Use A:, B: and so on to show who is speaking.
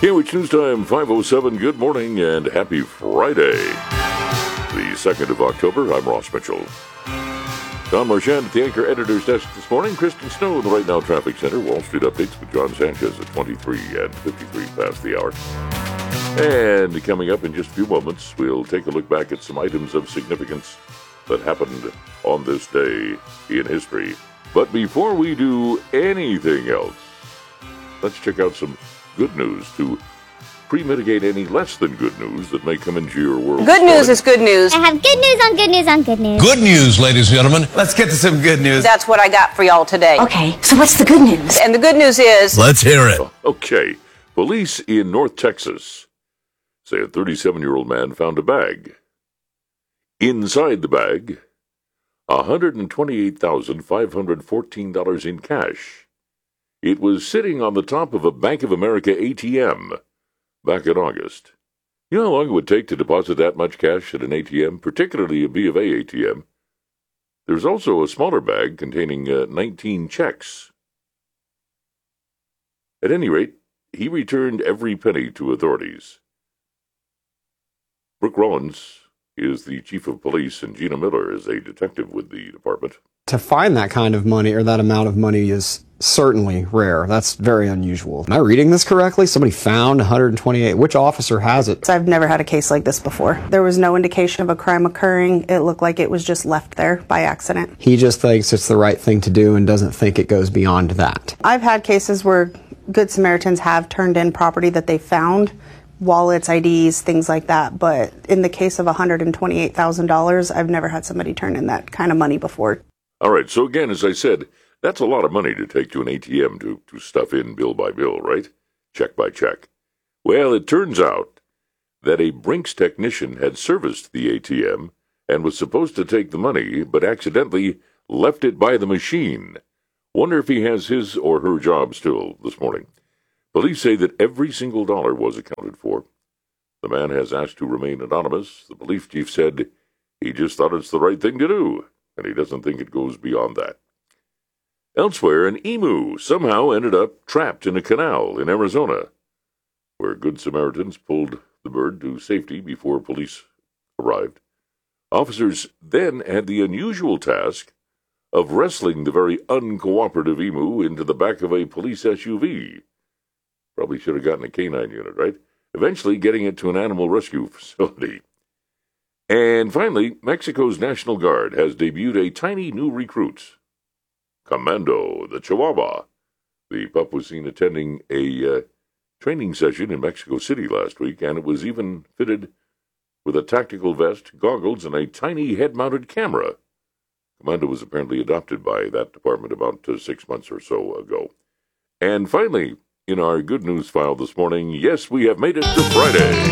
A: KWH News Time, 5:07. Good morning and happy Friday. The 2nd of October, I'm Ross Mitchell. Don Marchand at the Anchor Editor's Desk this morning. Kristen Snow in the Right Now Traffic Center. Wall Street updates with John Sanchez at 23 and 53 past the hour. And coming up in just a few moments, we'll take a look back at some items of significance that happened on this day in history. But before we do anything else, let's check out some good news to pre-mitigate any less than good news that may come into your world.
B: Good news is good news.
C: I have good news on good news on good news.
D: Good news, ladies and gentlemen.
E: Let's get to some good news.
B: That's what I got for y'all today.
C: Okay, so what's the good news?
B: And the good news is...
D: Let's hear it.
A: Okay. Police in North Texas say a 37-year-old man found a bag. Inside the bag, $128,514 in cash. It was sitting on the top of a Bank of America ATM back in August. You know how long it would take to deposit that much cash at an ATM, particularly a B of A ATM? There's also a smaller bag containing 19 checks. At any rate, he returned every penny to authorities. Brooke Rollins is the chief of police, and Gina Miller is a detective with the department.
F: To find that kind of money or that amount of money is certainly rare. That's very unusual. Am I reading this correctly? Somebody found 128. Which officer has it?
G: I've never had a case like this before. There was no indication of a crime occurring. It looked like it was just left there by accident.
F: He just thinks it's the right thing to do and doesn't think it goes beyond that.
G: I've had cases where Good Samaritans have turned in property that they found, wallets, IDs, things like that. But in the case of $128,000, I've never had somebody turn in that kind of money before.
A: All right, so again, as I said, that's a lot of money to take to an ATM to stuff in bill by bill, right? Check by check. Well, it turns out that a Brinks technician had serviced the ATM and was supposed to take the money, but accidentally left it by the machine. Wonder if he has his or her job still this morning. Police say that every single dollar was accounted for. The man has asked to remain anonymous. The police chief said he just thought it's the right thing to do, and he doesn't think it goes beyond that. Elsewhere, an emu somehow ended up trapped in a canal in Arizona, where Good Samaritans pulled the bird to safety before police arrived. Officers then had the unusual task of wrestling the very uncooperative emu into the back of a police SUV. Probably should have gotten a canine unit, right? Eventually getting it to an animal rescue facility. And finally, Mexico's National Guard has debuted a tiny new recruit, Commando, the Chihuahua. The pup was seen attending a training session in Mexico City last week, and it was even fitted with a tactical vest, goggles, and a tiny head-mounted camera. Commando was apparently adopted by that department about 6 months or so ago. And finally, in our good news file this morning, yes, we have made it to Friday.